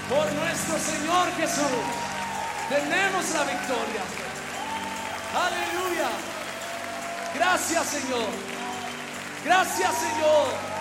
Por nuestro Señor Jesús tenemos la victoria. Aleluya. Gracias, Señor. Gracias, Señor.